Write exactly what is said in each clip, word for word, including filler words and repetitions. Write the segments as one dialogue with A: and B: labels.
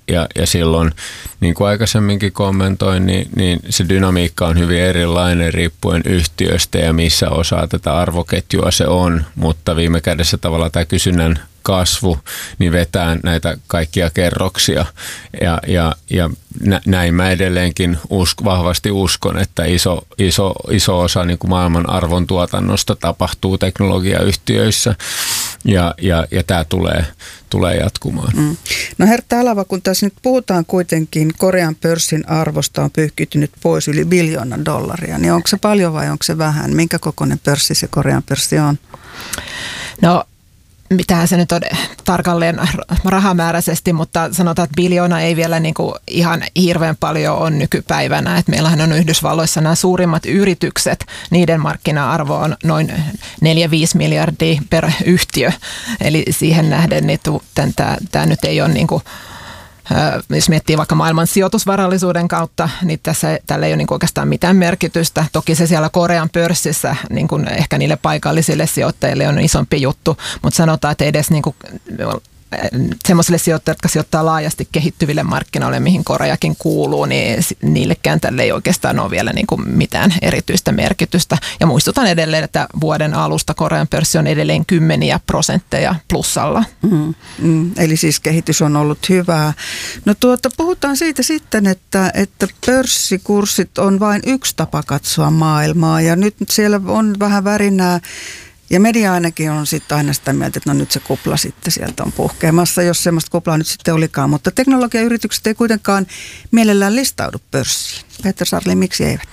A: ja, ja silloin, niin kuin aikaisemminkin kommentoin, niin, niin se dynamiikka on hyvin erilainen riippuen yhtiöstä ja missä osaa tätä arvoketjua se on, mutta viime kädessä tavallaan tämä kysynnän kasvu, niin vetää näitä kaikkia kerroksia ja, ja, ja näin mä edelleenkin usk, vahvasti uskon, että iso, iso, iso osa niin kuin maailman arvontuotannosta tapahtuu teknologiayhtiöissä ja, ja, ja tämä tulee, tulee jatkumaan. Mm.
B: No Hertta Alava, kun tässä nyt puhutaan kuitenkin, Korean pörssin arvosta on pyyhkiytynyt pois yli biljoona dollaria, niin onko se paljon vai onko se vähän? Minkä kokoinen pörssi se Korean pörssi on?
C: No mitähän se nyt on tarkalleen rahamääräisesti, mutta sanotaan, että biljoona ei vielä niin kuin ihan hirveän paljon on nykypäivänä. Et meillähän on Yhdysvalloissa nämä suurimmat yritykset, niiden markkina-arvo on noin neljä viisi miljardia per yhtiö. Eli siihen nähden niin tämä, tämä nyt ei ole niin kuin, jos miettii vaikka maailman sijoitusvarallisuuden kautta, niin tässä, tällä ei ole niin kuin oikeastaan mitään merkitystä. Toki se siellä Korean pörssissä niin kuin ehkä niille paikallisille sijoittajille on isompi juttu, mutta sanotaan, että edes niin kuin semmoisille sijoittajille, jotka sijoittaa laajasti kehittyville markkinoille, mihin Koreakin kuuluu, niin niillekään tälle ei oikeastaan ole vielä niin kuin mitään erityistä merkitystä. Ja muistutan edelleen, että vuoden alusta Korean pörssi on edelleen kymmeniä prosentteja plussalla.
B: Mm, mm, eli siis kehitys on ollut hyvää. No tuota, puhutaan siitä sitten, että, että pörssikurssit on vain yksi tapa katsoa maailmaa ja nyt siellä on vähän värinää. Ja media ainakin on sitten aina sitä mieltä, että no nyt se kupla sitten sieltä on puhkeamassa, jos semmoista kuplaa nyt sitten olikaan. Mutta teknologiayritykset ei kuitenkaan mielellään listaudu pörssiin. Peter Sarli, miksi eivät?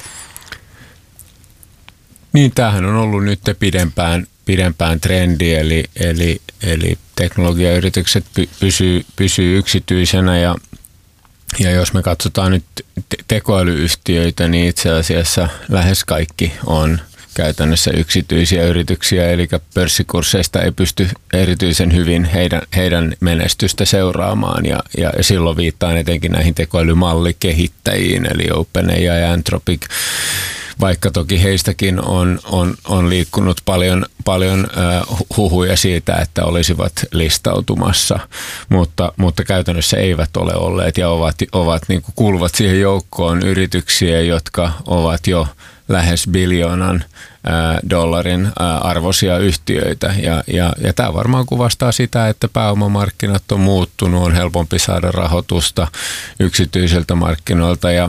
A: Niin, tämähän on ollut nyt pidempään, pidempään trendi, eli, eli, eli teknologiayritykset py, pysyy, pysyy yksityisenä ja Ja jos me katsotaan nyt te- tekoälyyhtiöitä, niin itse asiassa lähes kaikki on käytännössä yksityisiä yrityksiä, eli pörssikursseista ei pysty erityisen hyvin heidän, heidän menestystä seuraamaan, ja, ja silloin viittaan etenkin näihin tekoälymallikehittäjiin, eli OpenAI ja Anthropic, vaikka toki heistäkin on, on, on liikkunut paljon, paljon äh, huhuja siitä, että olisivat listautumassa, mutta, mutta käytännössä eivät ole olleet ja ovat, ovat niin kuin kuuluvat siihen joukkoon yrityksiä, jotka ovat jo lähes biljoonan ää, dollarin ää, arvoisia yhtiöitä. Ja, ja, ja tämä varmaan kuvastaa sitä, että pääomamarkkinat on muuttunut, on helpompi saada rahoitusta yksityisiltä markkinoilta ja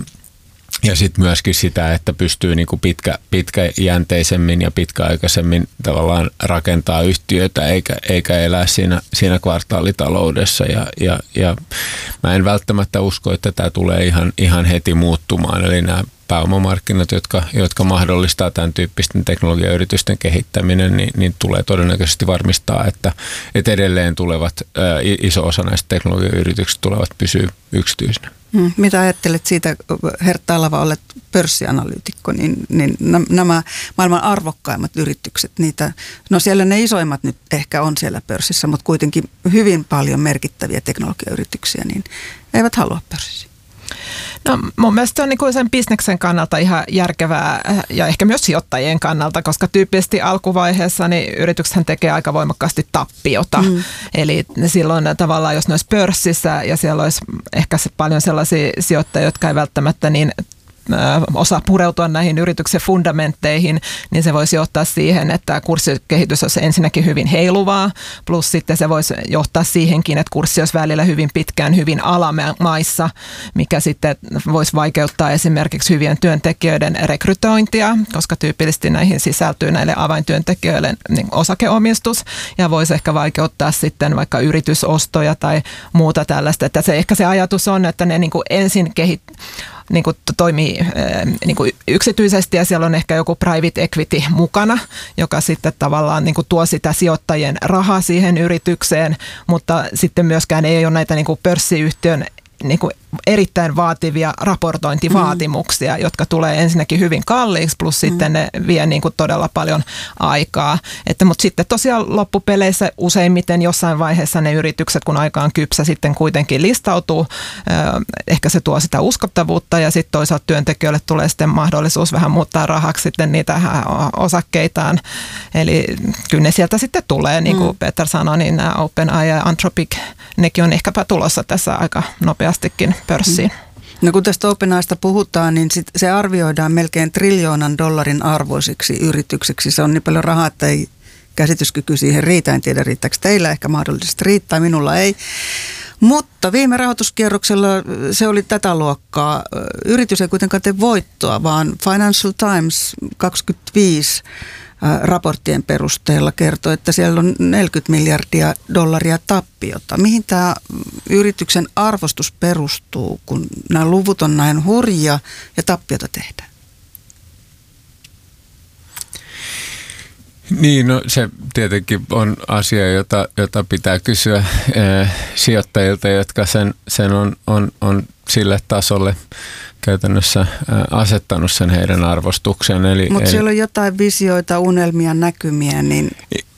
A: Ja sitten myöskin sitä, että pystyy niinku pitkä, pitkäjänteisemmin ja pitkäaikaisemmin tavallaan rakentaa yhtiötä eikä, eikä elää siinä, siinä kvartaalitaloudessa. Ja, ja, ja mä en välttämättä usko, että tämä tulee ihan, ihan heti muuttumaan. Eli nämä pääomamarkkinat, jotka, jotka mahdollistaa tämän tyyppisten teknologiayritysten kehittäminen, niin, niin tulee todennäköisesti varmistaa, että, että edelleen tulevat, ää, iso osa näistä teknologiayrityksistä tulevat pysyä yksityisenä.
B: Hmm, mitä ajattelet siitä, Hertta Alava, olet pörssianalyytikko, niin, niin nämä maailman arvokkaimmat yritykset, niitä, no siellä ne isoimmat nyt ehkä on siellä pörssissä, mutta kuitenkin hyvin paljon merkittäviä teknologiayrityksiä, niin eivät halua pörssissä.
C: No mun mielestä on niin sen bisneksen kannalta ihan järkevää ja ehkä myös sijoittajien kannalta, koska tyypillisesti alkuvaiheessa niin yrityksethän tekee aika voimakkaasti tappiota. Mm. Eli silloin tavallaan, jos ne olisi pörssissä ja siellä olisi ehkä paljon sellaisia sijoittajia, jotka ei välttämättä niin osaa pureutua näihin yrityksen fundamentteihin, niin se voisi johtaa siihen, että kurssikehitys olisi ensinnäkin hyvin heiluvaa, plus sitten se voisi johtaa siihenkin, että kurssi olisi välillä hyvin pitkään hyvin alamaissa, mikä sitten voisi vaikeuttaa esimerkiksi hyvien työntekijöiden rekrytointia, koska tyypillisesti näihin sisältyy näille avaintyöntekijöille niin osakeomistus, ja voisi ehkä vaikeuttaa sitten vaikka yritysostoja tai muuta tällaista, että se ehkä se ajatus on, että ne niin kuin ensin kehittävät niin kuin toimii niin kuin yksityisesti ja siellä on ehkä joku private equity mukana, joka sitten tavallaan niin kuin tuo sitä sijoittajien rahaa siihen yritykseen, mutta sitten myöskään ei ole näitä niin kuin pörssiyhtiön niin kuin erittäin vaativia raportointivaatimuksia, mm. jotka tulee ensinnäkin hyvin kalliiksi, plus mm. sitten ne vie niin kuin todella paljon aikaa. Että, mutta sitten tosiaan loppupeleissä useimmiten jossain vaiheessa ne yritykset, kun aika on kypsä, sitten kuitenkin listautuu. Ehkä se tuo sitä uskottavuutta ja sitten toisaalta työntekijöille tulee sitten mahdollisuus vähän muuttaa rahaksi sitten niitä osakkeitaan. Eli kyllä ne sieltä sitten tulee, niin kuin mm. Peter sanoi, niin nämä OpenAI ja Anthropic, nekin on ehkäpä tulossa tässä aika nopeastikin pörssiin.
B: No kun tästä OpenAIsta puhutaan, niin sit se arvioidaan melkein triljoonan dollarin arvoisiksi yritykseksi. Se on niin paljon rahaa, että ei käsityskyky siihen riitä. En tiedä, riittääkö teillä, ehkä mahdollisesti riittää, minulla ei. Mutta viime rahoituskierroksella se oli tätä luokkaa. Yritys ei kuitenkaan tee voittoa, vaan Financial Times kaksikymmentäviisi raporttien perusteella kertoo, että siellä on neljäkymmentä miljardia dollaria tappiota. Mihin tämä yrityksen arvostus perustuu, kun nämä luvut on näin hurjia ja tappiota tehdään?
A: Niin, no se tietenkin on asia, jota, jota pitää kysyä eh, sijoittajilta, jotka sen, sen on, on, on sille tasolle käytännössä eh, asettanut sen heidän arvostuksen.
B: Mutta siellä on jotain visioita, unelmia, näkymiä, niin...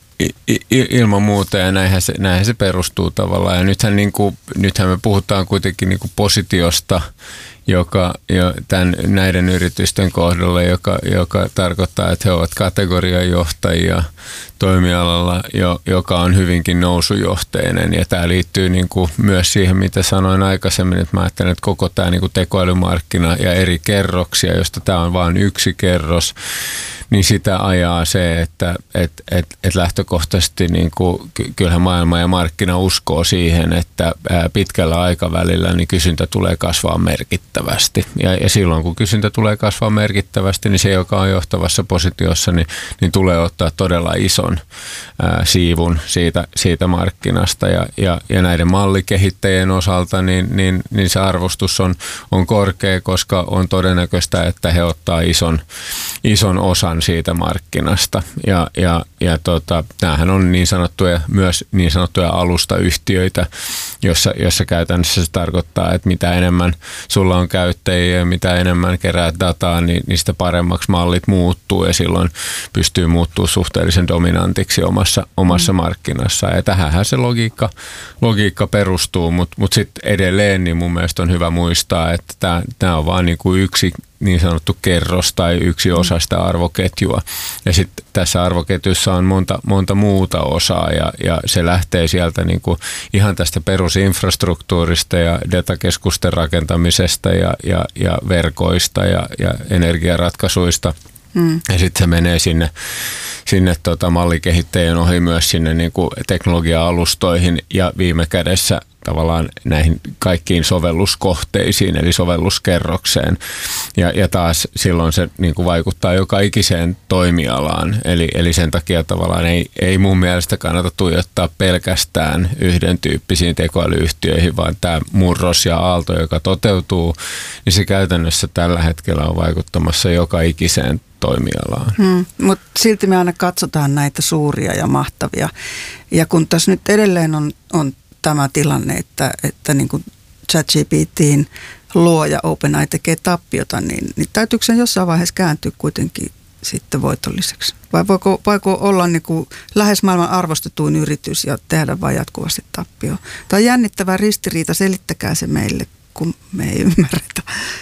A: Ilman muuta, ja näinhän se, näinhän se perustuu tavallaan. Ja nythän, niin kuin, nythän me puhutaan kuitenkin niin kuin positiosta, joka jo tämän, näiden yritysten kohdalla, joka, joka tarkoittaa, että he ovat kategorian johtajia toimialalla, jo, joka on hyvinkin nousujohteinen. Ja tämä liittyy niin kuin myös siihen, mitä sanoin aikaisemmin, että mä ajattelen, että koko tämä niin kuin tekoälymarkkina ja eri kerroksia, josta tämä on vain yksi kerros, niin sitä ajaa se, että et, et, et lähtökohtaisesti niin kuin, kyllähän maailma ja markkina uskoo siihen, että pitkällä aikavälillä niin kysyntä tulee kasvaa merkittävästi. Ja, ja silloin kun kysyntä tulee kasvaa merkittävästi, niin se, joka on johtavassa positiossa, niin, niin tulee ottaa todella ison ää, siivun siitä, siitä markkinasta. Ja, ja, ja näiden mallikehittäjien osalta niin, niin, niin se arvostus on, on korkea, koska on todennäköistä, että he ottaa ison, ison osan siitä markkinasta. Ja, ja, ja tota, tämähän on niin sanottuja, myös niin sanottuja alustayhtiöitä, jossa, jossa käytännössä se tarkoittaa, että mitä enemmän sulla on käyttäjiä ja mitä enemmän keräät dataa, niin niistä paremmaksi mallit muuttuu ja silloin pystyy muuttumaan suhteellisen dominantiksi omassa, omassa mm. markkinassa. Ja tähänhän se logiikka, logiikka perustuu, mutta mut sitten edelleen niin mun mielestä on hyvä muistaa, että tämä on vaan niin kuin yksi niin sanottu kerros tai yksi osa sitä arvoketjua. Ja sitten tässä arvoketjussa on monta, monta muuta osaa ja, ja se lähtee sieltä niin kuin ihan tästä perusinfrastruktuurista ja datakeskusten rakentamisesta ja, ja, ja verkoista ja, ja energiaratkaisuista. Mm. Ja sitten se menee sinne, sinne tota mallikehittäjien ohi myös sinne niin kuin teknologia-alustoihin ja viime kädessä tavallaan näihin kaikkiin sovelluskohteisiin, eli sovelluskerrokseen. Ja, ja taas silloin se niin kuin vaikuttaa joka ikiseen toimialaan. Eli, eli sen takia tavallaan ei, ei mun mielestä kannata tuijottaa pelkästään yhden tyyppisiin tekoälyyhtiöihin, vaan tämä murros ja aalto, joka toteutuu, niin se käytännössä tällä hetkellä on vaikuttamassa joka ikiseen toimialaan.
B: Hmm, mutta silti me aina katsotaan näitä suuria ja mahtavia. Ja kun tässä nyt edelleen on, on tämä tilanne, että, että niin kuin ChatGPT:n luoja OpenAI tekee tappiota, niin, niin täytyykö sen jossain vaiheessa kääntyä kuitenkin sitten voitolliseksi? Vai voiko, voiko olla niin kuin lähes maailman arvostetuin yritys ja tehdä vain jatkuvasti tappio? Tämä on jännittävä ristiriita, selittäkää se meille, kun me ei ymmärretä.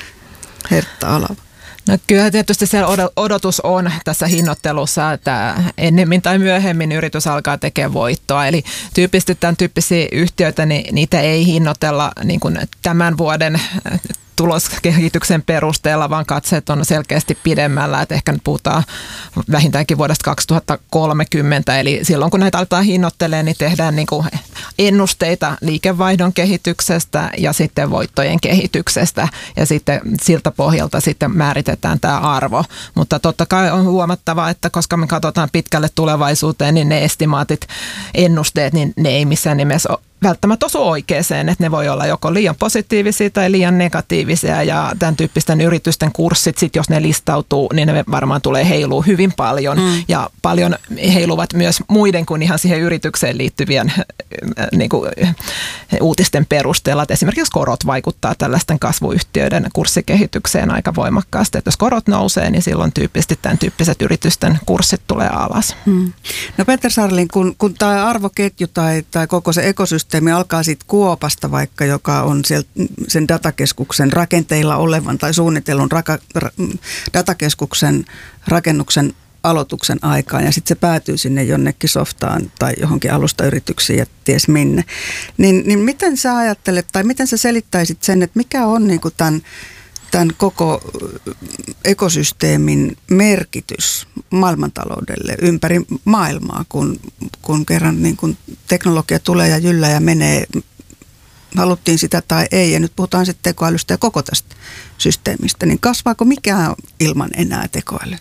B: Hertta Alava.
C: No kyllä tietysti se odotus on tässä hinnoittelussa, että ennemmin tai myöhemmin yritys alkaa tekemään voittoa. Eli tyypillisesti tämän tyyppisiä yhtiöitä, niin niitä ei hinnoitella niin kuin tämän vuoden tuloskehityksen perusteella, vaan katseet on selkeästi pidemmällä, että ehkä nyt puhutaan vähintäänkin vuodesta kaksituhattakolmekymmentä, eli silloin kun näitä aletaan hinnoittelemaan, niin tehdään niin kuin ennusteita liikevaihdon kehityksestä ja sitten voittojen kehityksestä, ja sitten siltä pohjalta sitten määritetään tämä arvo, mutta totta kai on huomattava, että koska me katsotaan pitkälle tulevaisuuteen, niin ne estimaatit, ennusteet, niin ne ei missään nimessä välttämättä osu oikeeseen, että ne voi olla joko liian positiivisia tai liian negatiivisia ja tämän tyyppisten yritysten kurssit, sit jos ne listautuu, niin ne varmaan tulee heilua hyvin paljon mm. ja paljon heiluvat myös muiden kuin ihan siihen yritykseen liittyvien niin kuin, uutisten perusteella, että esimerkiksi korot vaikuttaa tällaisten kasvuyhtiöiden kurssikehitykseen aika voimakkaasti, että jos korot nousee, niin silloin tyyppisesti tämän tyyppiset yritysten kurssit tulee alas. Mm.
B: No Peter Sarlin, kun, kun tämä arvoketju tai, tai koko se ekosysteemi alkaa siitä Kuopasta vaikka, joka on sieltä sen datakeskuksen rakenteilla olevan tai suunnitellun raka, ra, datakeskuksen rakennuksen aloituksen aikaan ja sitten se päätyy sinne jonnekin softaan tai johonkin alustayrityksiin ja ties minne. Niin, niin miten sä ajattelet tai miten sä selittäisit sen, että mikä on niinku tämän, tämän koko ekosysteemin merkitys maailmantaloudelle ympäri maailmaa, kun, kun kerran niin kun teknologia tulee ja jyllää ja menee, haluttiin sitä tai ei, ja nyt puhutaan sitten tekoälystä ja koko tästä systeemistä, niin kasvaako mikään ilman enää tekoälyä?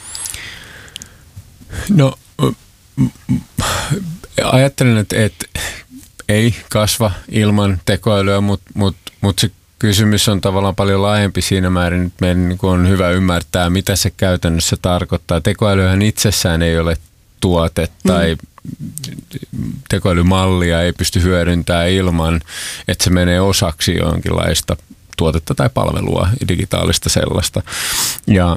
A: No ajattelen, että, että ei kasva ilman tekoälyä, mutta mut, mut se kysymys on tavallaan paljon laajempi siinä määrin, että meidän niin on hyvä ymmärtää, mitä se käytännössä tarkoittaa. Tekoälyhän itsessään ei ole tuote tai tekoälymallia ei pysty hyödyntämään ilman, että se menee osaksi jonkinlaista tuotetta tai palvelua, digitaalista sellaista. Ja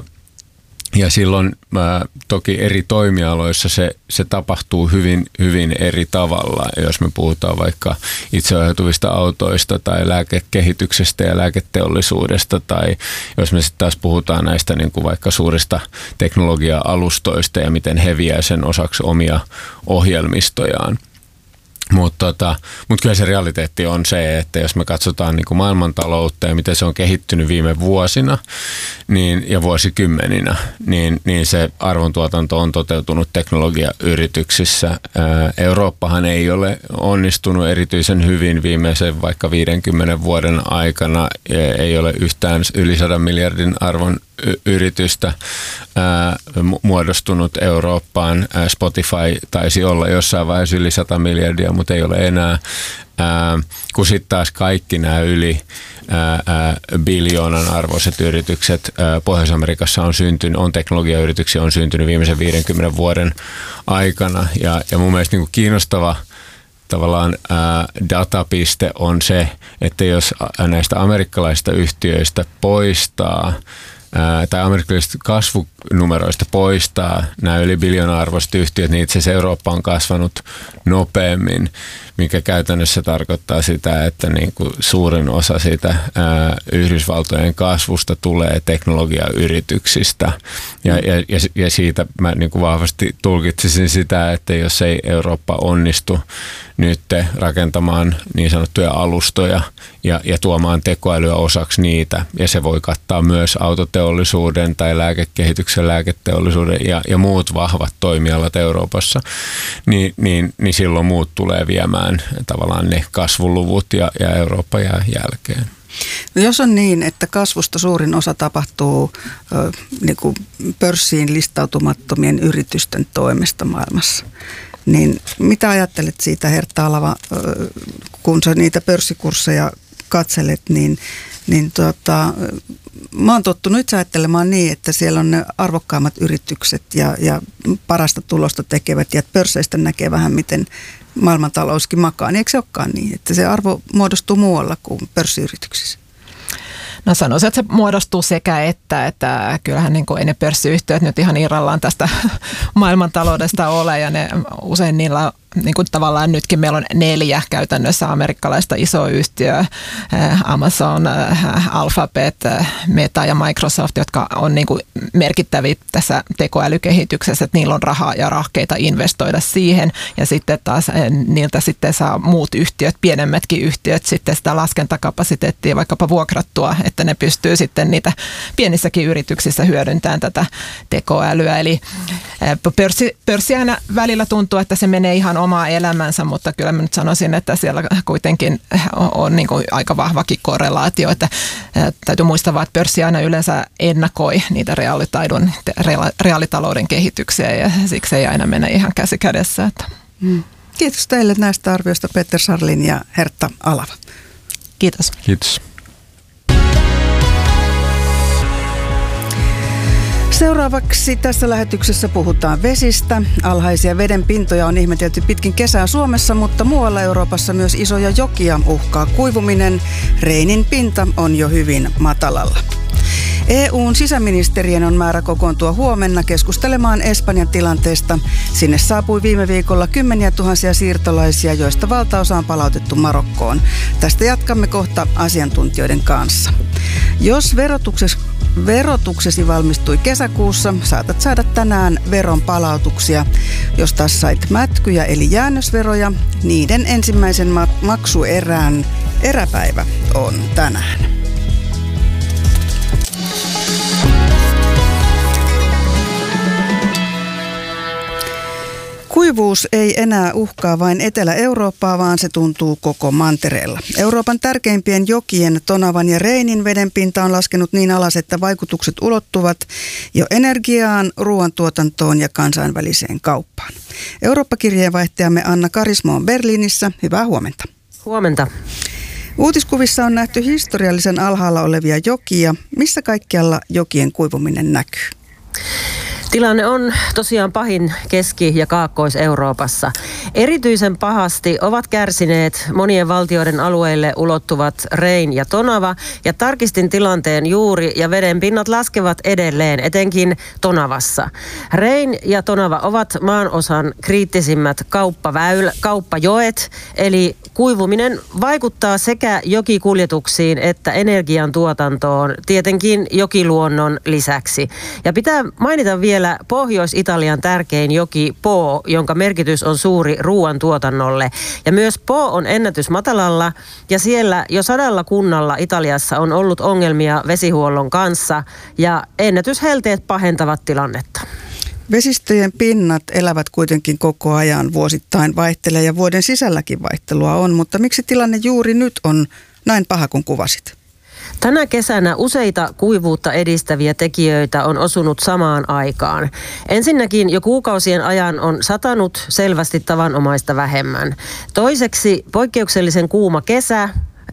A: Ja silloin mä, toki eri toimialoissa se, se tapahtuu hyvin, hyvin eri tavalla. Jos me puhutaan vaikka itseohjautuvista autoista tai lääkekehityksestä ja lääketeollisuudesta, tai jos me sitten taas puhutaan näistä niin kuin vaikka suurista teknologia-alustoista ja miten he vie sen osaksi omia ohjelmistojaan. Mutta tota, mut kyllä se realiteetti on se, että jos me katsotaan niin kuin maailmantaloutta ja miten se on kehittynyt viime vuosina niin, ja vuosikymmeninä, niin, niin se arvontuotanto on toteutunut teknologiayrityksissä. Ää, Eurooppahan ei ole onnistunut erityisen hyvin viimeisen vaikka viidenkymmenen vuoden aikana. Ei ole yhtään yli sadan miljardin arvon yritystä ää, muodostunut Eurooppaan. Ää, Spotify taisi olla jossain vaiheessa yli sata miljardia, mutta ei ole enää. Ää, kun sitten taas kaikki nämä yli ää, ää, biljoonan arvoiset yritykset ää, Pohjois-Amerikassa on syntynyt, on teknologiayrityksiä, on syntynyt viimeisen viidenkymmenen vuoden aikana. Ja, ja mun mielestä niin kuin kiinnostava tavallaan ää, datapiste on se, että jos näistä amerikkalaisista yhtiöistä poistaa ää, tai amerikkalaisista kasvunumeroista poistaa nämä yli biljoona-arvoiset yhtiöt, niin itse asiassa Eurooppa on kasvanut nopeammin, mikä käytännössä tarkoittaa sitä, että niin kuin suurin osa siitä ää, Yhdysvaltojen kasvusta tulee teknologiayrityksistä. Ja, ja, ja siitä mä niin kuin vahvasti tulkitsisin sitä, että jos ei Eurooppa onnistu nyt rakentamaan niin sanottuja alustoja ja, ja tuomaan tekoälyä osaksi niitä, ja se voi kattaa myös autoteollisuuden tai lääkekehityksen, lääketeollisuuden ja, ja muut vahvat toimialat Euroopassa, niin, niin, niin silloin muut tulee viemään tavallaan ne kasvuluvut ja, ja Eurooppa jää jälkeen.
B: No jos on niin, että kasvusta suurin osa tapahtuu ö, niin kuin pörssiin listautumattomien yritysten toimesta maailmassa, niin mitä ajattelet siitä, Hertta Alava, ö, kun sä niitä pörssikursseja katselet, niin, niin tota, mä oon tottunut itse ajattelemaan niin, että siellä on ne arvokkaimmat yritykset ja, ja parasta tulosta tekevät ja pörsseistä näkee vähän miten maailmantalouskin makaa, niin eikö se olekaan niin, että se arvo muodostuu muualla kuin pörssiyrityksissä?
C: No sanoisin, että se muodostuu sekä että, että kyllähän niin kuin ei ne pörssiyhtiöt nyt ihan irrallaan tästä maailmantaloudesta ole ja ne usein niillä niin kuin tavallaan nytkin meillä on neljä käytännössä amerikkalaista isoa yhtiöä, Amazon, Alphabet, Meta ja Microsoft, jotka on niin kuin merkittäviä tässä tekoälykehityksessä, että niillä on rahaa ja rahkeita investoida siihen ja sitten taas niiltä sitten saa muut yhtiöt, pienemmätkin yhtiöt sitten sitä laskentakapasiteettia vaikkapa vuokrattua, että ne pystyy sitten niitä pienissäkin yrityksissä hyödyntämään tätä tekoälyä. Eli pörssi, pörssi aina välillä tuntuu, että se menee ihan omaa elämänsä, mutta kyllä mä nyt sanoisin, että siellä kuitenkin on, on niin kuin aika vahvakin korrelaatio, että täytyy muistaa, että pörssi aina yleensä ennakoi niitä reaalitaidon, reaalitalouden kehityksiä ja siksi ei aina mene ihan käsi kädessä. Että.
B: Hmm. Kiitos teille näistä arvioista Peter Sarlin ja Hertta Alava.
C: Kiitos.
A: Kiitos.
B: Seuraavaksi tässä lähetyksessä puhutaan vesistä. Alhaisia veden pintoja on ihmetelty pitkin kesää Suomessa, mutta muualla Euroopassa myös isoja jokia uhkaa kuivuminen. Reinin pinta on jo hyvin matalalla. E U:n sisäministerien on määrä kokoontua huomenna keskustelemaan Espanjan tilanteesta. Sinne saapui viime viikolla kymmeniä tuhansia siirtolaisia, joista valtaosa on palautettu Marokkoon. Tästä jatkamme kohta asiantuntijoiden kanssa. Jos verotuksessa Verotuksesi valmistui kesäkuussa, saatat saada tänään veron palautuksia. Jos taas sait mätkyjä eli jäännösveroja, niiden ensimmäisen maksuerän eräpäivä on tänään. Kuivuus ei enää uhkaa vain Etelä-Eurooppaa, vaan se tuntuu koko mantereella. Euroopan tärkeimpien jokien Tonavan ja Reinin vedenpinta on laskenut niin alas, että vaikutukset ulottuvat jo energiaan, ruoantuotantoon ja kansainväliseen kauppaan. Eurooppa-kirjeenvaihtajamme Anna Karismo on Berliinissä. Hyvää huomenta.
D: Huomenta.
B: Uutiskuvissa on nähty historiallisen alhaalla olevia jokia. Missä kaikkialla jokien kuivuminen näkyy?
D: Tilanne on tosiaan pahin Keski- ja Kaakkois-Euroopassa. Erityisen pahasti ovat kärsineet monien valtioiden alueille ulottuvat Rein ja Tonava, ja tarkistin tilanteen juuri, ja vedenpinnat laskevat edelleen, etenkin Tonavassa. Rein ja Tonava ovat maanosan kriittisimmät kauppaväylä, kauppajoet, eli kuivuminen vaikuttaa sekä jokikuljetuksiin että energiantuotantoon, tietenkin jokiluonnon lisäksi. Ja pitää mainita vielä Pohjois-Italian tärkein joki Po, jonka merkitys on suuri ruoantuotannolle. Ja myös Po on ennätysmatalalla, ja siellä jo sadalla kunnalla Italiassa on ollut ongelmia vesihuollon kanssa, ja ennätyshelteet pahentavat tilannetta.
B: Vesistöjen pinnat elävät kuitenkin koko ajan, vuosittain vaihtelee ja vuoden sisälläkin vaihtelua on, mutta miksi tilanne juuri nyt on näin paha kuin kuvasit?
D: Tänä kesänä useita kuivuutta edistäviä tekijöitä on osunut samaan aikaan. Ensinnäkin jo kuukausien ajan on satanut selvästi tavanomaista vähemmän. Toiseksi poikkeuksellisen kuuma kesä,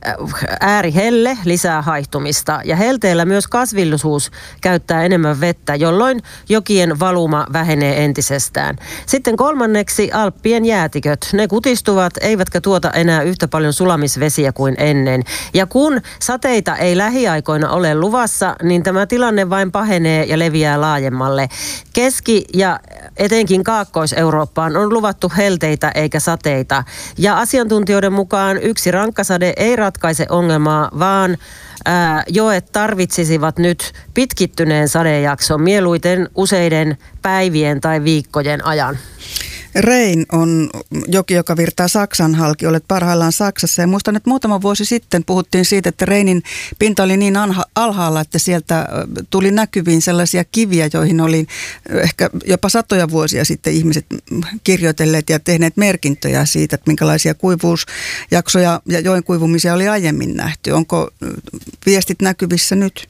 D: äärihelle lisää haihtumista, ja helteellä myös kasvillisuus käyttää enemmän vettä, jolloin jokien valuma vähenee entisestään. Sitten kolmanneksi Alppien jäätiköt. Ne kutistuvat eivätkä tuota enää yhtä paljon sulamisvesiä kuin ennen. Ja kun sateita ei lähiaikoina ole luvassa, niin tämä tilanne vain pahenee ja leviää laajemmalle. Keski- ja etenkin Kaakkois-Eurooppaan on luvattu helteitä eikä sateita. Ja asiantuntijoiden mukaan yksi rankkasade ei ratkaise ongelmaa, vaan ää, joet tarvitsisivat nyt pitkittyneen sadejakson, mieluiten useiden päivien tai viikkojen ajan.
B: Rein on joki, joka virtaa Saksan halki. Olet parhaillaan Saksassa, ja muistan, että muutama vuosi sitten puhuttiin siitä, että Reinin pinta oli niin alhaalla, että sieltä tuli näkyviin sellaisia kiviä, joihin oli ehkä jopa satoja vuosia sitten ihmiset kirjoitelleet ja tehneet merkintöjä siitä, että minkälaisia kuivuusjaksoja ja joen kuivumisia oli aiemmin nähty. Onko viestit näkyvissä nyt?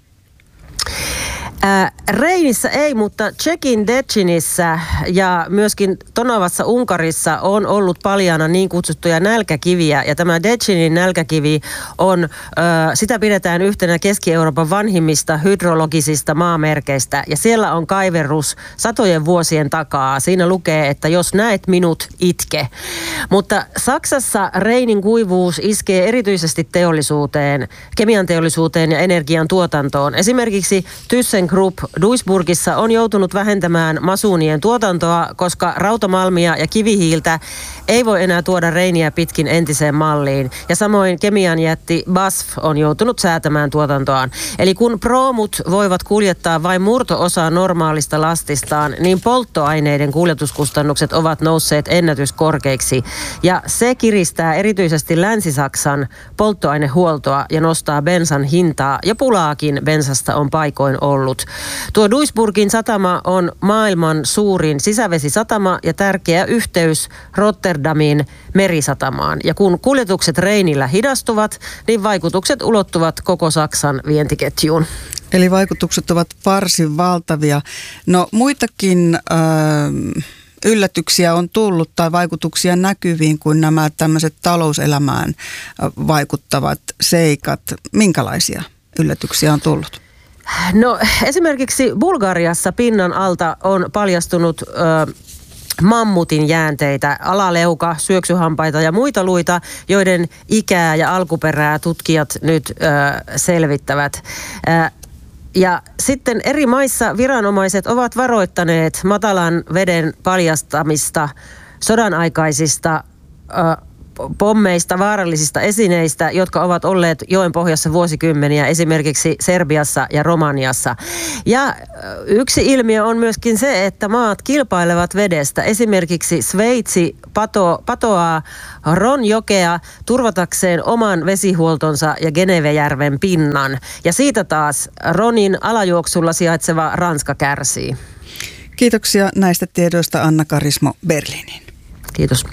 D: Ää, Reinissä ei, mutta Tšekin Decinissä ja myöskin Tonavassa Unkarissa on ollut paljana niin kutsuttuja nälkäkiviä. Ja tämä Decinin nälkäkivi on, ää, sitä pidetään yhtenä Keski-Euroopan vanhimmista hydrologisista maamerkeistä. Ja siellä on kaiverrus satojen vuosien takaa. Siinä lukee, että jos näet minut, itke. Mutta Saksassa Reinin kuivuus iskee erityisesti teollisuuteen, kemian teollisuuteen ja energian tuotantoon. Esimerkiksi ThyssenKrupp Duisburgissa on joutunut vähentämään masuunien tuotantoa, koska rautamalmia ja kivihiiltä ei voi enää tuoda Reiniä pitkin entiseen malliin. Ja samoin kemian jätti B A S F on joutunut säätämään tuotantoaan. Eli kun proomut voivat kuljettaa vain murto-osaa normaalista lastistaan, niin polttoaineiden kuljetuskustannukset ovat nousseet ennätyskorkeiksi. Ja se kiristää erityisesti Länsi-Saksan polttoainehuoltoa ja nostaa bensan hintaa, ja pulaakin bensasta on paikoin ollut. Tuo Duisburgin satama on maailman suurin sisävesisatama ja tärkeä yhteys Rotterdamin merisatamaan. Ja kun kuljetukset Reinillä hidastuvat, niin vaikutukset ulottuvat koko Saksan vientiketjuun.
B: Eli vaikutukset ovat varsin valtavia. No muitakin äh, yllätyksiä on tullut tai vaikutuksia näkyviin kuin nämä tämmöiset talouselämään vaikuttavat seikat? Minkälaisia yllätyksiä on tullut?
D: No esimerkiksi Bulgariassa pinnan alta on paljastunut ö, mammutin jäänteitä, alaleuka, syöksyhampaita ja muita luita, joiden ikää ja alkuperää tutkijat nyt ö, selvittävät. Ö, Ja sitten eri maissa viranomaiset ovat varoittaneet matalan veden paljastamista, sodan aikaisista ö, pommeista, vaarallisista esineistä, jotka ovat olleet joen pohjassa vuosikymmeniä, esimerkiksi Serbiassa ja Romaniassa. Ja yksi ilmiö on myöskin se, että maat kilpailevat vedestä. Esimerkiksi Sveitsi pato, patoaa Ronjokea turvatakseen oman vesihuoltonsa ja Genevejärven pinnan. Ja siitä taas Ronin alajuoksulla sijaitseva Ranska kärsii.
B: Kiitoksia näistä tiedoista Anna Karismo Berliiniin.
D: Kiitos.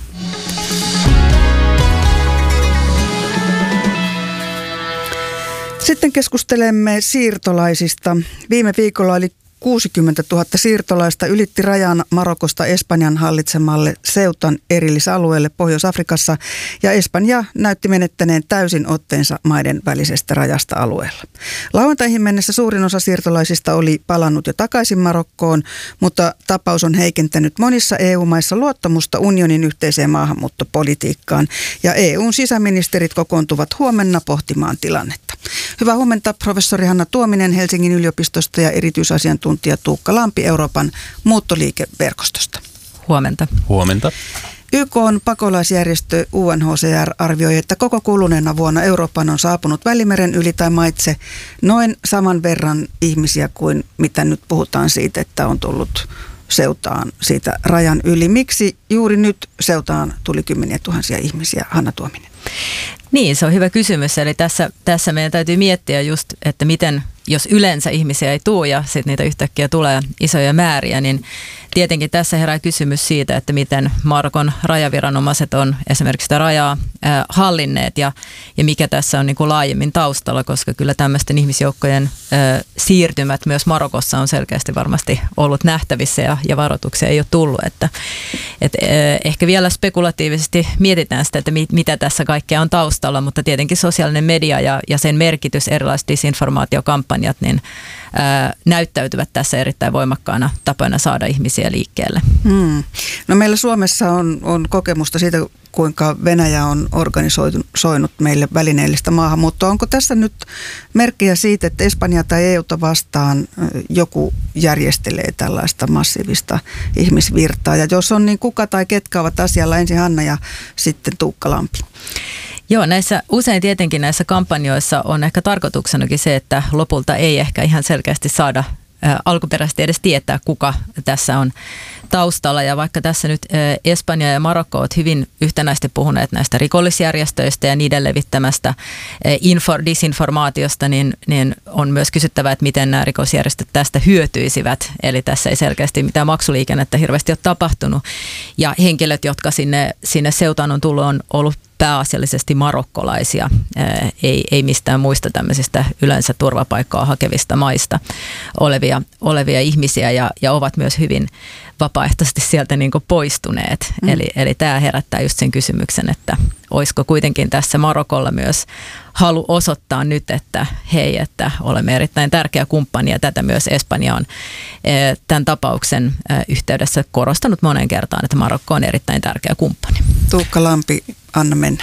B: Sitten keskustelemme siirtolaisista. Viime viikolla oli kuusikymmentätuhatta siirtolaista ylitti rajan Marokosta Espanjan hallitsemalle Ceutan erillisalueelle Pohjois-Afrikassa, ja Espanja näytti menettäneen täysin otteensa maiden välisestä rajasta alueella. Lauantaihin mennessä suurin osa siirtolaisista oli palannut jo takaisin Marokkoon, mutta tapaus on heikentänyt monissa E U-maissa luottamusta unionin yhteiseen maahanmuuttopolitiikkaan, ja E U:n sisäministerit kokoontuvat huomenna pohtimaan tilannetta. Hyvää huomenta, professori Hanna Tuominen Helsingin yliopistosta ja erityisasiantuntija Tuukka Lampi Euroopan muuttoliikeverkostosta.
E: Huomenta.
F: Huomenta.
B: Y K:n pakolaisjärjestö U N H C R arvioi, että koko kuluneena vuonna Euroopan on saapunut Välimeren yli tai maitse noin saman verran ihmisiä kuin mitä nyt puhutaan siitä, että on tullut Ceutaan siitä rajan yli. Miksi juuri nyt Ceutaan tuli kymmeniä tuhansia ihmisiä, Hanna Tuominen?
E: Niin, se on hyvä kysymys. Eli tässä, tässä meidän täytyy miettiä just, että miten, jos yleensä ihmisiä ei tule ja sitten niitä yhtäkkiä tulee isoja määriä, niin tietenkin tässä herää kysymys siitä, että miten Marokon rajaviranomaiset on esimerkiksi sitä rajaa äh, hallinneet ja, ja mikä tässä on niin kuin laajemmin taustalla, koska kyllä tämmöisten ihmisjoukkojen äh, siirtymät myös Marokossa on selkeästi varmasti ollut nähtävissä ja, ja varoituksia ei ole tullut. Että, et, äh, ehkä vielä spekulatiivisesti mietitään sitä, että mit, mitä tässä kaikkea on taustalla, mutta tietenkin sosiaalinen media ja, ja sen merkitys, erilaiset disinformaatiokampanjat, niin ää, näyttäytyvät tässä erittäin voimakkaana tapoina saada ihmisiä liikkeelle.
B: Hmm. No meillä Suomessa on, on kokemusta siitä, kuinka Venäjä on organisoinut meille välineellistä maahanmuuttoa. Onko tässä nyt merkkiä siitä, että Espanja tai E U:ta vastaan joku järjestelee tällaista massiivista ihmisvirtaa? Ja jos on, niin kuka tai ketkä ovat asialla? Ensin Hanna ja sitten Tuukka Lampi.
E: Joo, näissä usein tietenkin näissä kampanjoissa on ehkä tarkoituksenakin se, että lopulta ei ehkä ihan selkeästi saada ä, alkuperäisesti edes tietää, kuka tässä on taustalla. Ja vaikka tässä nyt ä, Espanja ja Marokko ovat hyvin yhtenäisesti puhuneet näistä rikollisjärjestöistä ja niiden levittämästä ä, info, disinformaatiosta, niin, niin on myös kysyttävä, että miten nämä rikosjärjestöt tästä hyötyisivät. Eli tässä ei selkeästi mitään maksuliikennettä hirveästi ole tapahtunut. Ja henkilöt, jotka sinne, sinne Ceutaan on tullut, on ollut pääasiallisesti marokkolaisia, ei, ei mistään muista tämmöisistä yleensä turvapaikkaa hakevista maista olevia, olevia ihmisiä ja, ja ovat myös hyvin vapaaehtoisesti sieltä niin kuin poistuneet. Mm. Eli, eli tämä herättää just sen kysymyksen, että olisiko kuitenkin tässä Marokolla myös halu osoittaa nyt, että hei, että olemme erittäin tärkeä kumppani ja tätä myös Espanja on tämän tapauksen yhteydessä korostanut monen kertaan, että Marokko on erittäin tärkeä kumppani.
B: Tuukka Lampi, anna mennä.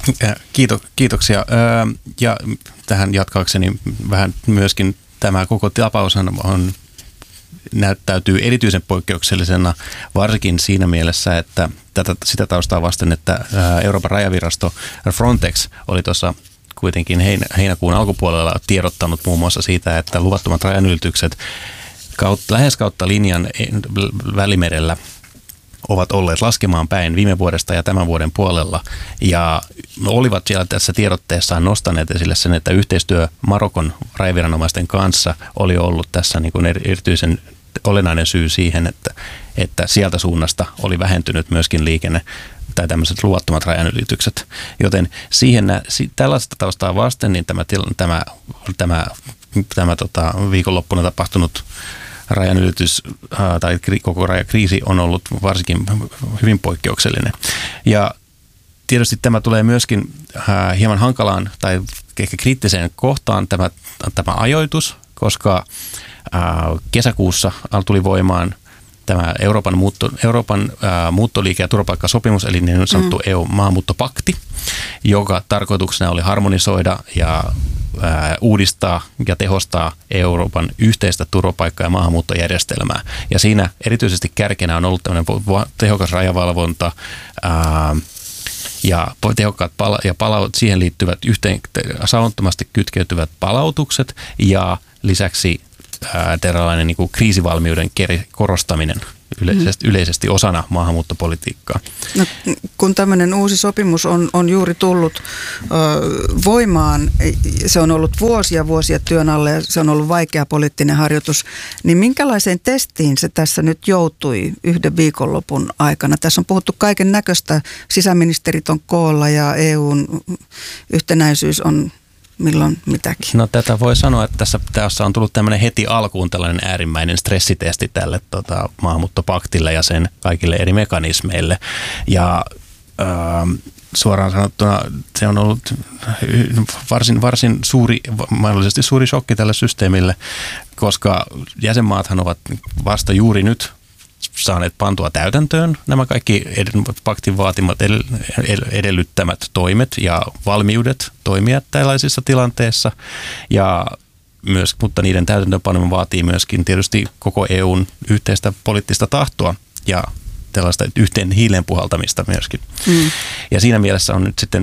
F: Kiito, kiitoksia. Ja tähän jatkaakseni vähän myöskin tämä koko tapaus on näyttäytyy erityisen poikkeuksellisena, varsinkin siinä mielessä, että tätä, sitä taustaa vasten, että Euroopan rajavirasto Frontex oli tuossa kuitenkin heinäkuun alkupuolella tiedottanut muun muassa siitä, että luvattomat rajanylitykset kautta, lähes kautta linjan Välimerellä ovat olleet laskemaan päin viime vuodesta ja tämän vuoden puolella. Ja olivat siellä tässä tiedotteessaan nostaneet esille sen, että yhteistyö Marokon rajaviranomaisten kanssa oli ollut tässä niin kuin erityisen olennainen syy siihen, että, että sieltä suunnasta oli vähentynyt myöskin liikenne tai tämmöiset luvattomat rajanylitykset. Joten siihen, tällaista taustaa vasten niin tämä, tämä, tämä, tämä tota, viikonloppuna tapahtunut rajanylitys tai koko rajakriisi on ollut varsinkin hyvin poikkeuksellinen. Ja tietysti tämä tulee myöskin hieman hankalaan tai ehkä kriittiseen kohtaan tämä, tämä ajoitus, koska kesäkuussa tuli voimaan tämä Euroopan, muutto, Euroopan ää, muuttoliike- ja turvapaikkasopimus, eli niin sanottu mm. E U-maahanmuuttopakti, joka tarkoituksena oli harmonisoida ja ää, uudistaa ja tehostaa Euroopan yhteistä turvapaikka- ja maahanmuuttojärjestelmää. Ja siinä erityisesti kärkenä on ollut tämmöinen tehokas rajavalvonta ää, ja tehokkaat pala- ja palaut- siihen liittyvät yhteen saumattomasti kytkeytyvät palautukset ja lisäksi tällainen niin kuin kriisivalmiuden korostaminen yleisesti, yleisesti osana maahanmuuttopolitiikkaa.
B: No, kun tämmöinen uusi sopimus on, on juuri tullut ö, voimaan, se on ollut vuosia vuosia työn alle ja se on ollut vaikea poliittinen harjoitus, niin minkälaiseen testiin se tässä nyt joutui yhden viikonlopun aikana? Tässä on puhuttu kaiken näköistä, sisäministerit on koolla ja E U:n yhtenäisyys on milloin mitäkin.
F: No tätä voi sanoa, että tässä, tässä on tullut tämmöinen heti alkuun tällainen äärimmäinen stressitesti tälle tota, maahanmuuttopaktille ja sen kaikille eri mekanismeille. Ja äh, suoraan sanottuna se on ollut varsin, varsin suuri, mahdollisesti suuri shokki tälle systeemille, koska jäsenmaathan ovat vasta juuri nyt saaneet pantua täytäntöön nämä kaikki paktin vaatimat edellyttämät toimet ja valmiudet toimia tällaisissa tilanteissa. Ja myös, mutta niiden täytäntöönpano vaatii myöskin tietysti koko E U:n yhteistä poliittista tahtoa ja tällaista yhteen hiileen puhaltamista myöskin. Mm. Ja siinä mielessä on nyt sitten,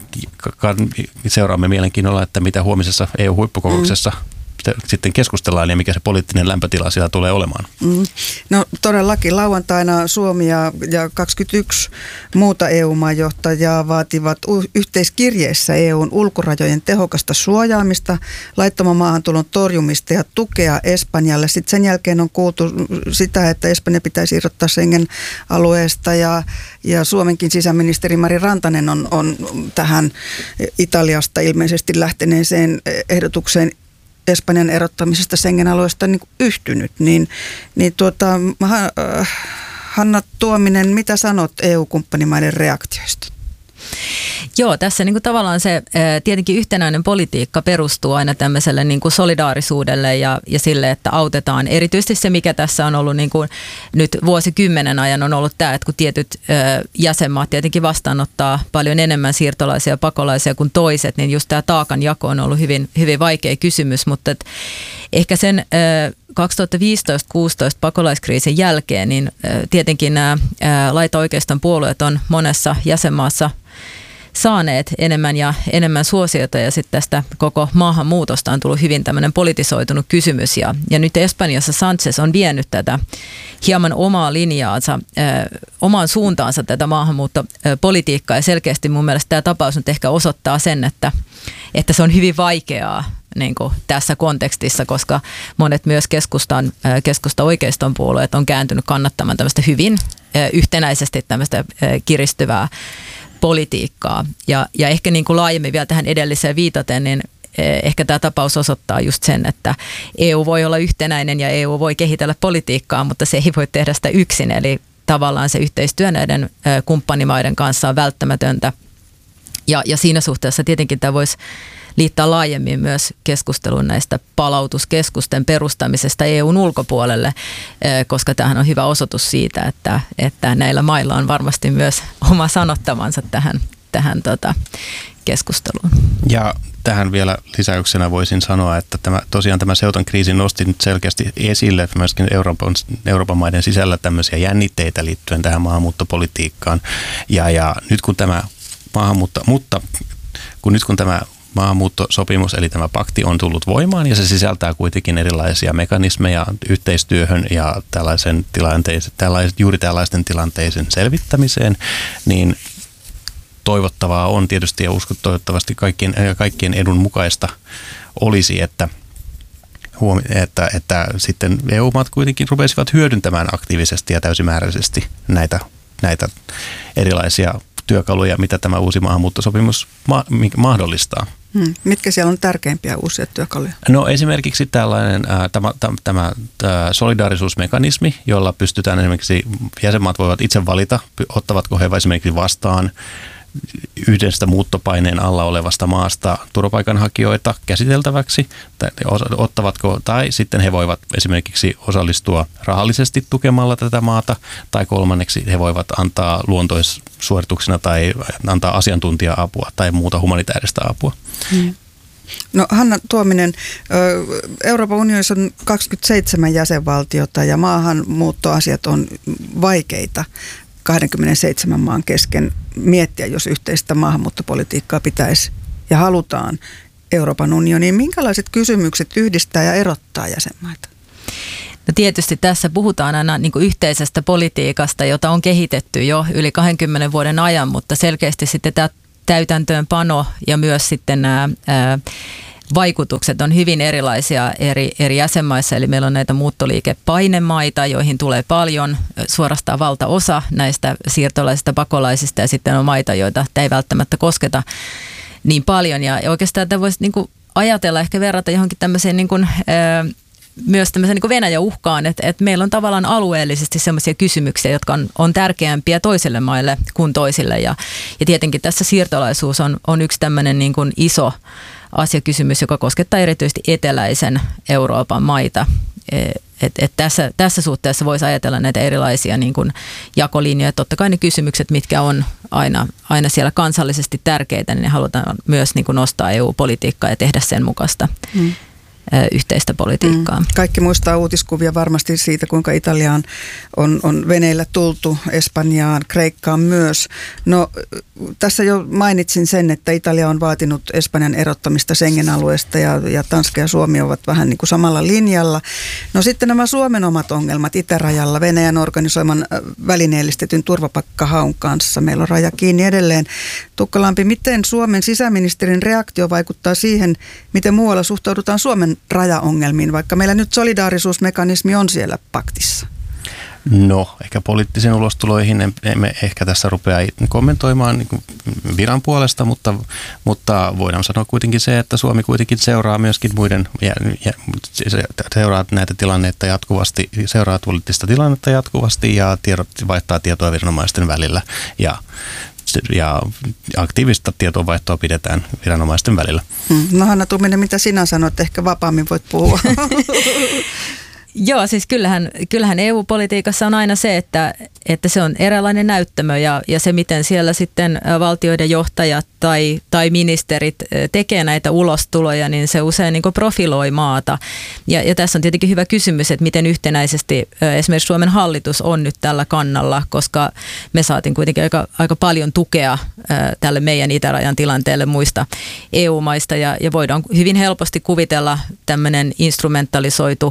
F: seuraamme mielenkiinnolla, että mitä huomisessa E U-huippukokouksessa mm. sitten keskustellaan ja mikä se poliittinen lämpötila siellä tulee olemaan.
B: Mm. No todellakin lauantaina Suomi ja, ja kaksikymmentäyksi muuta E U-maanjohtajaa vaativat u- yhteiskirjeessä E U:n ulkorajojen tehokasta suojaamista, laittoman maahantulon torjumista ja tukea Espanjalle. Sitten sen jälkeen on kuultu sitä, että Espanja pitäisi irrottaa Schengen-alueesta ja, ja Suomenkin sisäministeri Mari Rantanen on, on tähän Italiasta ilmeisesti lähteneeseen ehdotukseen Espanjan erottamisesta Schengen-alueesta niin kuin yhtynyt, niin, niin tuota, Hanna Tuominen, mitä sanot E U-kumppanimaiden reaktioista?
E: Joo, tässä niin kuin tavallaan se tietenkin yhtenäinen politiikka perustuu aina tämmöiselle niin kuin solidaarisuudelle ja, ja sille, että autetaan. Erityisesti se, mikä tässä on ollut niin kuin nyt vuosikymmenen ajan on ollut tämä, että kun tietyt jäsenmaat tietenkin vastaanottaa paljon enemmän siirtolaisia ja pakolaisia kuin toiset, niin just tämä taakanjako on ollut hyvin, hyvin vaikea kysymys, mutta et ehkä sen kaksituhattaviisitoista kuusitoista pakolaiskriisin jälkeen, niin tietenkin nämä laita-oikeiston puolueet on monessa jäsenmaassa saaneet enemmän ja enemmän suosiota ja sitten tästä koko maahanmuutosta on tullut hyvin tämmöinen politisoitunut kysymys ja, ja nyt Espanjassa Sánchez on vienyt tätä hieman omaa linjaansa, äh, omaan suuntaansa tätä maahanmuuttopolitiikkaa ja selkeästi mun mielestä tämä tapaus nyt ehkä osoittaa sen, että, että se on hyvin vaikeaa niin kuin tässä kontekstissa, koska monet myös keskustan, äh, keskusta oikeiston puolueet on kääntynyt kannattamaan tämmöistä hyvin äh, yhtenäisesti tämmöistä äh, kiristyvää politiikkaa. Ja, ja ehkä niin kuin laajemmin vielä tähän edelliseen viitaten, niin ehkä tämä tapaus osoittaa just sen, että E U voi olla yhtenäinen ja E U voi kehitellä politiikkaa, mutta se ei voi tehdä sitä yksin. Eli tavallaan se yhteistyö näiden kumppanimaiden kanssa on välttämätöntä. Ja, ja siinä suhteessa tietenkin tämä voisi liittää laajemmin myös keskusteluun näistä palautuskeskusten perustamisesta E U:n ulkopuolelle, koska tämähän on hyvä osoitus siitä, että, että näillä mailla on varmasti myös oma sanottavansa tähän, tähän tota, keskusteluun.
F: Ja tähän vielä lisäyksenä voisin sanoa, että tämä, tosiaan tämä Ceutan kriisi nosti nyt selkeästi esille myöskin Euroopan, Euroopan maiden sisällä tämmöisiä jännitteitä liittyen tähän maahanmuuttopolitiikkaan. Ja, ja nyt kun tämä maahanmuutto, mutta kun nyt kun tämä maahanmuuttosopimus, eli tämä pakti on tullut voimaan ja se sisältää kuitenkin erilaisia mekanismeja yhteistyöhön ja tällaisen tilanteisen, tällais, juuri tällaisten tilanteisen selvittämiseen, niin toivottavaa on tietysti ja uskon toivottavasti kaikkien, kaikkien edun mukaista olisi, että, huomi, että, että sitten E U-maat kuitenkin rupesivat hyödyntämään aktiivisesti ja täysimääräisesti näitä, näitä erilaisia työkaluja, mitä tämä uusi maahanmuuttosopimus ma- mahdollistaa.
B: Hmm. Mitkä siellä on tärkeimpiä uusia työkaluja?
F: No esimerkiksi tällainen ää, tämä, tämä, tämä, tämä solidaarisuusmekanismi, jolla pystytään esimerkiksi, jäsenmaat voivat itse valita, ottavatko he esimerkiksi vastaan yhdestä muuttopaineen alla olevasta maasta turvapaikanhakijoita käsiteltäväksi, tai ottavatko, tai sitten he voivat esimerkiksi osallistua rahallisesti tukemalla tätä maata, tai kolmanneksi he voivat antaa luontoissuorituksena tai antaa asiantuntija-apua tai muuta humanitaarista apua. Hmm.
B: No Hanna Tuominen, Euroopan unionissa on kaksikymmentäseitsemän jäsenvaltiota ja maahanmuuttoasiat on vaikeita kaksikymmentäseitsemän maan kesken miettiä, jos yhteistä maahanmuuttopolitiikkaa pitäisi ja halutaan Euroopan unioniin. Minkälaiset kysymykset yhdistää ja erottaa jäsenmaita?
E: No tietysti tässä puhutaan aina niin kuin yhteisestä politiikasta, jota on kehitetty jo yli kahdenkymmenen vuoden ajan, mutta selkeästi sitten tämä täytäntöönpano ja myös sitten nämä ää, vaikutukset on hyvin erilaisia eri, eri jäsenmaissa, eli meillä on näitä muuttoliikepainemaita, joihin tulee paljon, suorastaan valtaosa näistä siirtolaisista pakolaisista, ja sitten on maita, joita tämä ei välttämättä kosketa niin paljon, ja oikeastaan tämä voisi niin kuin ajatella, ehkä verrata johonkin tämmöiseen niin kuin, ää, myös tämmöiseen niin kuin Venäjän uhkaan, että, että meillä on tavallaan alueellisesti sellaisia kysymyksiä, jotka on, on tärkeämpiä toisille maille kuin toisille, ja, ja tietenkin tässä siirtolaisuus on, on yksi tämmöinen niin kuin iso asiakysymys, joka koskettaa erityisesti eteläisen Euroopan maita. Et, et tässä, tässä suhteessa voisi ajatella näitä erilaisia niin kuin jakolinjoja. Totta kai ne kysymykset, mitkä on aina, aina siellä kansallisesti tärkeitä, niin ne halutaan myös niin kuin nostaa E U-politiikkaa ja tehdä sen mukaista hmm. yhteistä politiikkaa. Mm.
B: Kaikki muistaa uutiskuvia varmasti siitä, kuinka Italiaan on, on veneillä tultu, Espanjaan, Kreikkaan myös. No tässä jo mainitsin sen, että Italia on vaatinut Espanjan erottamista Schengen-alueesta ja, ja Tanska ja Suomi ovat vähän niin kuin samalla linjalla. No sitten nämä Suomen omat ongelmat itärajalla Venäjän organisoiman välineellistetyn turvapaikkahaun kanssa. Meillä on raja kiinni edelleen. Tukkalampi, miten Suomen sisäministerin reaktio vaikuttaa siihen, miten muualla suhtaudutaan Suomen rajaongelmiin, vaikka meillä nyt solidaarisuusmekanismi on siellä paktissa?
F: No, ehkä poliittisiin ulostuloihin emme ehkä tässä rupea kommentoimaan niin viran puolesta, mutta, mutta voidaan sanoa kuitenkin se, että Suomi kuitenkin seuraa myöskin muiden, ja, ja, seuraa näitä tilanneita jatkuvasti, seuraa poliittista tilannetta jatkuvasti ja tiedot, vaihtaa tietoa viranomaisten välillä ja ja aktiivista tietovaihtoa pidetään viranomaisten välillä.
B: No Hanna Tuominen, mitä sinä sanot? Ehkä vapaammin voit puhua.
E: Joo, siis kyllähän, kyllähän E U-politiikassa on aina se, että, että se on eräänlainen näyttämö ja, ja se, miten siellä sitten valtioiden johtajat tai, tai ministerit tekee näitä ulostuloja, niin se usein niin kuin profiloi maata. Ja, ja tässä on tietenkin hyvä kysymys, että miten yhtenäisesti esimerkiksi Suomen hallitus on nyt tällä kannalla, koska me saatiin kuitenkin aika, aika paljon tukea tälle meidän itärajan tilanteelle muista E U-maista ja, ja voidaan hyvin helposti kuvitella tämmöinen instrumentalisoitu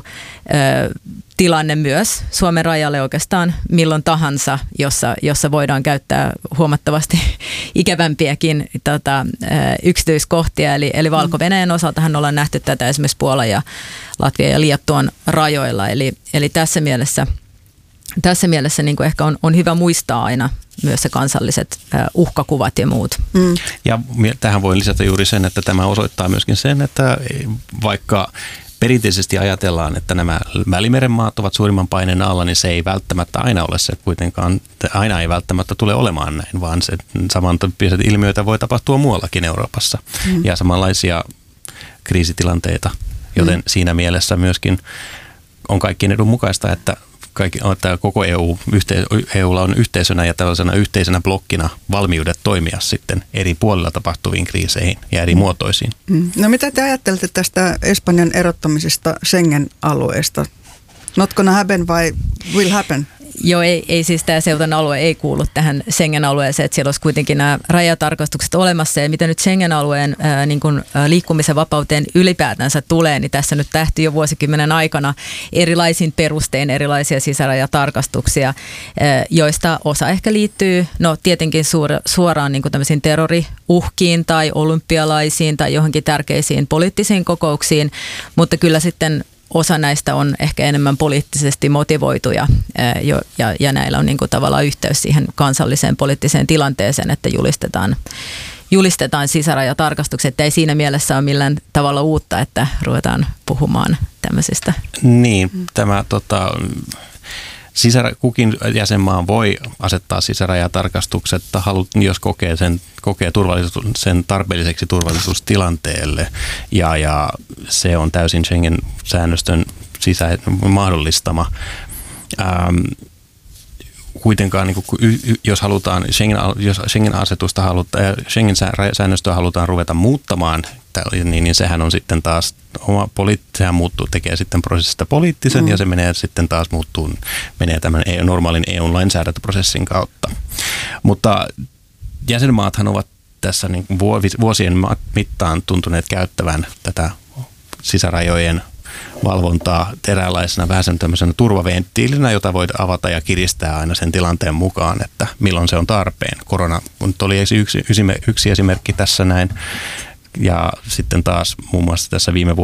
E: tilanne myös Suomen rajalle oikeastaan milloin tahansa, jossa, jossa voidaan käyttää huomattavasti ikävämpiäkin tota, yksityiskohtia. Eli, eli Valko-Venäjän osaltahan ollaan nähty tätä esimerkiksi Puolan ja Latvian ja Liettuan rajoilla. Eli, eli tässä mielessä, tässä mielessä niin kuin ehkä on, on hyvä muistaa aina myös se kansalliset uhkakuvat ja muut.
F: Mm. Ja tähän voi lisätä juuri sen, että tämä osoittaa myöskin sen, että vaikka perinteisesti ajatellaan, että nämä Välimeren maat ovat suurimman paineen alla, niin se ei välttämättä aina ole se kuitenkaan, aina ei välttämättä tule olemaan näin, vaan se samantyyppiset ilmiöitä voi tapahtua muuallakin Euroopassa mm. ja samanlaisia kriisitilanteita, joten mm. siinä mielessä myöskin on kaikkien edun mukaista, että Kaikki, että koko E U, EUlla on yhteisönä ja tällaisena yhteisenä blokkina valmiudet toimia sitten eri puolilla tapahtuviin kriiseihin ja eri muotoisiin.
B: No mitä te ajattelette tästä Espanjan erottamisesta Schengen-alueesta? Not gonna happen vai will happen?
E: Joo, ei, ei siis tämä Ceutan alue ei kuulu tähän Schengen-alueeseen, että siellä olisi kuitenkin nämä rajatarkastukset olemassa. Ja mitä nyt Schengen-alueen ää, niin kuin, ää, liikkumisen vapauteen ylipäätänsä tulee, niin tässä nyt tähti jo vuosikymmenen aikana erilaisin perustein erilaisia sisärajatarkastuksia, ää, joista osa ehkä liittyy no tietenkin suora, suoraan niin kuin tämmöisiin terroriuhkiin tai olympialaisiin tai johonkin tärkeisiin poliittisiin kokouksiin, mutta kyllä sitten osa näistä on ehkä enemmän poliittisesti motivoituja ja, ja, ja näillä on niin kuin tavallaan yhteys siihen kansalliseen poliittiseen tilanteeseen, että julistetaan julistetaan sisärajatarkastukset, että ei siinä mielessä ole millään tavalla uutta, että ruvetaan puhumaan tämmöisestä.
F: Niin, tämä tota, sisärä, kukin jäsenmaa voi asettaa sisärajatarkastukset, jos kokee sen, kokee turvallisuus, sen tarpeelliseksi turvallisuustilanteelle, ja, ja se on täysin Schengen-säännöstön sisä mahdollistama. Ähm, kuitenkaan, niin kuin, jos halutaan Schengen, jos Schengen-asetusta halutaan, Schengen-säännöstöä halutaan ruveta muuttamaan, niin, niin sehän on sitten taas oma poliitt- sehän muuttuu, tekee sitten prosessista poliittisen mm. ja se menee sitten taas muuttuu, menee tämän normaalin E U-lainsäädäntöprosessin kautta. Mutta jäsenmaathan ovat tässä niin vuosien mittaan tuntuneet käyttävän tätä sisärajojen valvontaa eräänlaisena vähän sen tämmöisenä turvaventtiilinä, jota voi avata ja kiristää aina sen tilanteen mukaan, että milloin se on tarpeen. Korona oli yksi, yksi esimerkki tässä näin. Ja sitten taas muun muassa tässä viime